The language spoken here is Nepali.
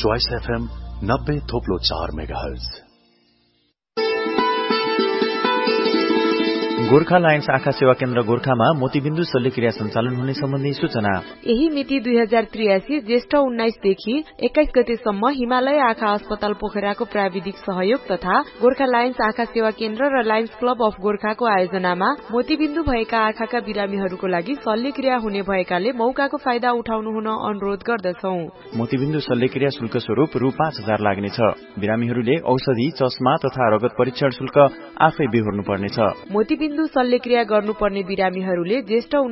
Choice FM 90.4 megahertz. Gorkha Lions आँखा सेवा केन्द्र गोर्खामा मोतीबिन्दु शल्यक्रिया सञ्चालन हुने सम्बन्धी सूचना। यही मिति 2083 ज्येष्ठ 19 देखि 21 गतेसम्म हिमालय आँखा अस्पताल पोखराको प्राविधिक सहयोग तथा गोर्खा लायन्स आँखा सेवा केन्द्र र लायन्स क्लब अफ गोर्खाको आयोजनामा मोतीबिन्दु भएका आँखाका बिरामीहरूको लागि शल्यक्रिया हुने भएकाले मौकाको फाइदा उठाउनु हुन अनुरोध गर्दछौ। मोतीबिन्दु शल्यक्रिया शुल्क स्वरूप रु 5000 लाग्नेछ। बिरामीहरूले औषधि, चस्मा तथा रगत परीक्षण शुल्क आफै बेहोर्नु पर्नेछ। मोतीबिन्दु शल्यक्रिया गर्नुपर्ने बिरामीहरूले ज्येष्ठ